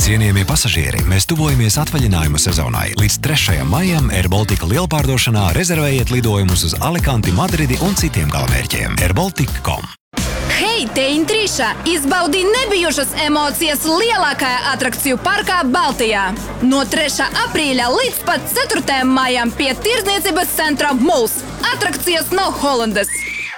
Cienījamie pasažieri, mēs tuvojamies atvaļinājumu sezonai. Līdz 3. maijam Air Baltica lielpārdošanā rezervējiet lidojumus uz Alicanti, Madridi un citiem galamērķiem. airbaltic.com. Hei, te Intrīša! Izbaudi nebijušas emocijas lielākajā atrakciju parkā Baltijā. No 3. aprīļa līdz pat 4. maijam pie Tirdzniecības centra Muls. Atrakcijas no Holandas.